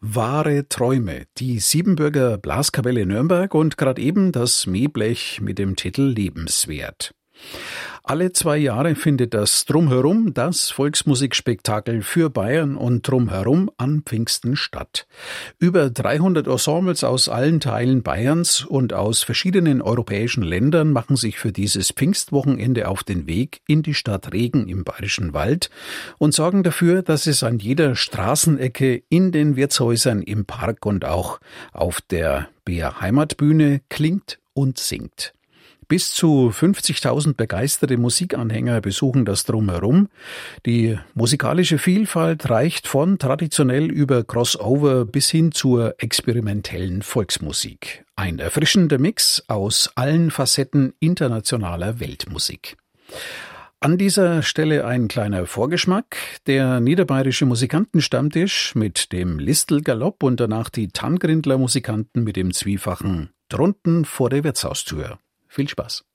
Wahre Träume, die Siebenbürger Blaskapelle Nürnberg und gerade eben das Mehblech mit dem Titel Lebenswert. Alle 2 Jahre findet das Drumherum, das Volksmusikspektakel für Bayern und Drumherum an Pfingsten statt. Über 300 Ensembles aus allen Teilen Bayerns und aus verschiedenen europäischen Ländern machen sich für dieses Pfingstwochenende auf den Weg in die Stadt Regen im Bayerischen Wald und sorgen dafür, dass es an jeder Straßenecke, in den Wirtshäusern, im Park und auch auf der BR Heimatbühne klingt und singt. Bis zu 50.000 begeisterte Musikanhänger besuchen das Drumherum. Die musikalische Vielfalt reicht von traditionell über Crossover bis hin zur experimentellen Volksmusik. Ein erfrischender Mix aus allen Facetten internationaler Weltmusik. An dieser Stelle ein kleiner Vorgeschmack. Der Niederbayerische Musikantenstammtisch mit dem Listelgalopp und danach die Tanngrindler Musikanten mit dem zwiefachen Drunten vor der Wirtshaustür. Viel Spaß.